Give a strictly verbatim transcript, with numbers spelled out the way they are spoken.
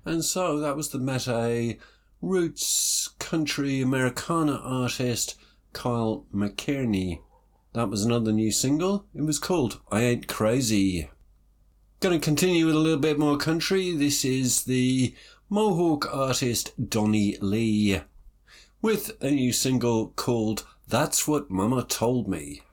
And so that was the Meta roots country Americana artist Kyle McKierney. That was another new single. It was called I Ain't Crazy. Going to continue with a little bit more country. This is the Mohawk artist Donnie Lee with a new single called That's What Mama Told Me.